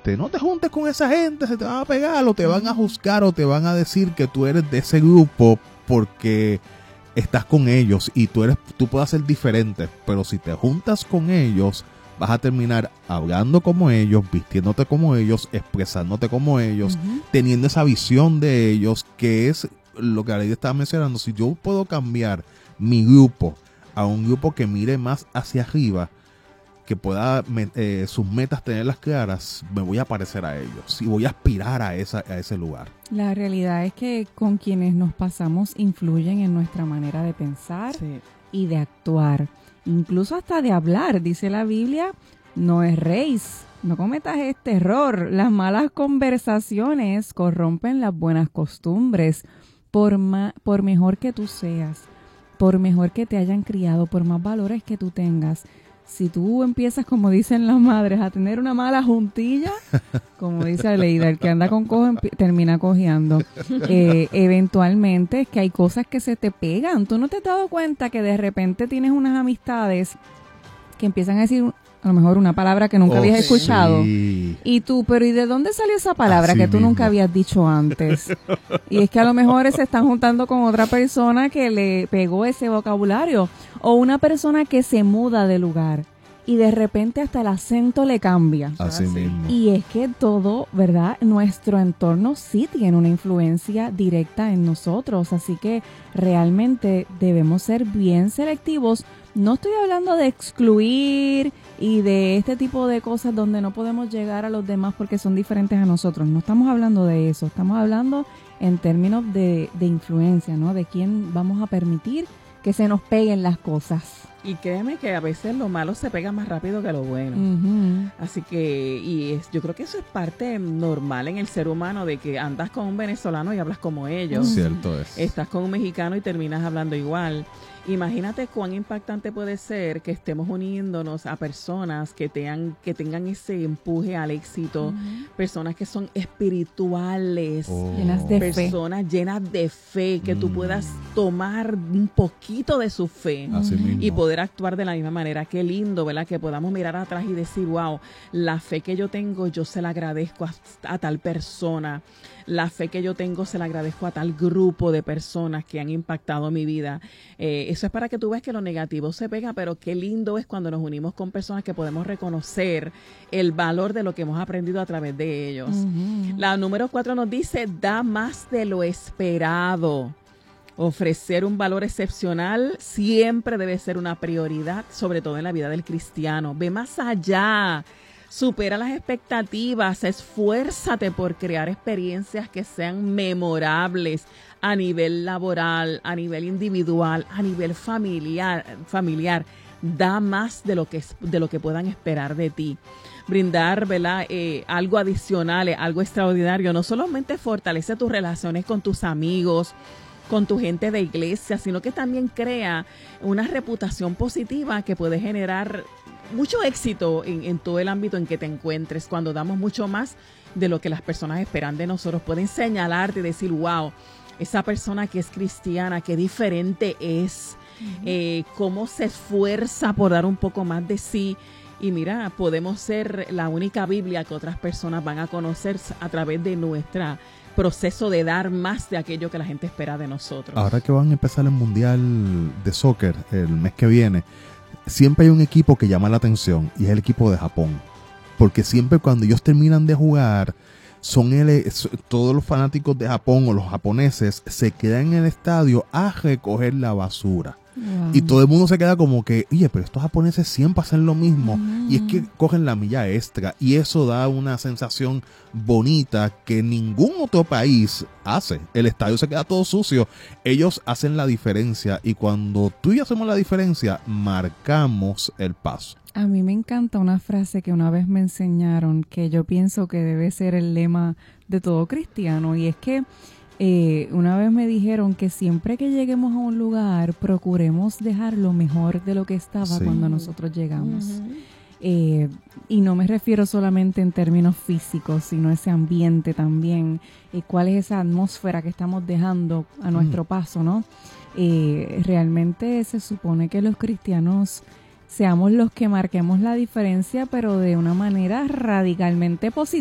no te juntes con esa gente, se te van a pegar, o te van a juzgar, o te van a decir que tú eres de ese grupo porque estás con ellos y tú puedes ser diferente, pero si te juntas con ellos, vas a terminar hablando como ellos, vistiéndote como ellos, expresándote como ellos, teniendo esa visión de ellos, que es lo que Aleida estaba mencionando. Si yo puedo cambiar mi grupo a un grupo que mire más hacia arriba, que pueda sus metas tenerlas claras, me voy a parecer a ellos y voy a aspirar a ese lugar. La realidad es que con quienes nos pasamos influyen en nuestra manera de pensar y de actuar, incluso hasta de hablar. Dice la Biblia, no erréis, no cometas este error. Las malas conversaciones corrompen las buenas costumbres. Por mejor que tú seas, por mejor que te hayan criado, por más valores que tú tengas, si tú empiezas, como dicen las madres, a tener una mala juntilla, como dice Aleida, el que anda con cojo termina cojeando. Eventualmente es que hay cosas que se te pegan. ¿Tú no te has dado cuenta que de repente tienes unas amistades que empiezan a decir a lo mejor una palabra que nunca habías escuchado? Sí. Y tú, pero ¿y de dónde salió esa palabra Así que tú mismo nunca habías dicho antes? Y es que a lo mejor se están juntando con otra persona que le pegó ese vocabulario, o una persona que se muda de lugar y de repente hasta el acento le cambia. Así mismo. Y es que todo, ¿verdad? Nuestro entorno sí tiene una influencia directa en nosotros, así que realmente debemos ser bien selectivos. No estoy hablando de excluir y de este tipo de cosas donde no podemos llegar a los demás porque son diferentes a nosotros. No estamos hablando de eso, estamos hablando en términos de influencia, ¿no? De quién vamos a permitir que se nos peguen las cosas. Y créeme que a veces lo malo se pega más rápido que lo bueno. Así que, yo creo que eso es parte normal en el ser humano, de que andas con un venezolano y hablas como ellos. Cierto es. Estás con un mexicano y terminas hablando igual. Imagínate cuán impactante puede ser que estemos uniéndonos a personas que tengan ese empuje al éxito, personas que son espirituales, llenas de personas llenas de fe, que tú puedas tomar un poquito de su fe y poder actuar de la misma manera. Qué lindo, ¿verdad? Que podamos mirar atrás y decir, wow, la fe que yo tengo, yo se la agradezco a tal persona. La fe que yo tengo se la agradezco a tal grupo de personas que han impactado mi vida. Eso es para que tú veas que lo negativo se pega, pero qué lindo es cuando nos unimos con personas que podemos reconocer el valor de lo que hemos aprendido a través de ellos. La número 4 nos dice, da más de lo esperado. Ofrecer un valor excepcional siempre debe ser una prioridad, sobre todo en la vida del cristiano. Ve más allá. Supera las expectativas, esfuérzate por crear experiencias que sean memorables a nivel laboral, a nivel individual, a nivel familiar. Da más de lo que puedan esperar de ti. Brindar, ¿verdad? Algo adicional, algo extraordinario, no solamente fortalece tus relaciones con tus amigos, con tu gente de iglesia, sino que también crea una reputación positiva que puede generar mucho éxito en todo el ámbito en que te encuentres. Cuando damos mucho más de lo que las personas esperan de nosotros, pueden señalarte y decir, wow, esa persona que es cristiana, qué diferente es, cómo se esfuerza por dar un poco más de sí. Y mira, podemos ser la única Biblia que otras personas van a conocer a través de nuestro proceso de dar más de aquello que la gente espera de nosotros. Ahora que van a empezar el Mundial de Soccer el mes que viene, siempre hay un equipo que llama la atención y es el equipo de Japón. Porque siempre cuando ellos terminan de jugar, todos los fanáticos de Japón o los japoneses se quedan en el estadio a recoger la basura. Wow. Y todo el mundo se queda como que, oye, pero estos japoneses siempre hacen lo mismo. Y es que cogen la milla extra. Y eso da una sensación bonita que ningún otro país hace. El estadio se queda todo sucio. Ellos hacen la diferencia. Y cuando tú y yo hacemos la diferencia, marcamos el paso. A mí me encanta una frase que una vez me enseñaron, que yo pienso que debe ser el lema de todo cristiano. Y es que una vez me dijeron que siempre que lleguemos a un lugar, procuremos dejar lo mejor de lo que estaba cuando nosotros llegamos. Y no me refiero solamente en términos físicos, sino ese ambiente también. ¿Cuál es esa atmósfera que estamos dejando a nuestro paso, no? Realmente se supone que los cristianos seamos los que marquemos la diferencia, pero de una manera radicalmente positiva.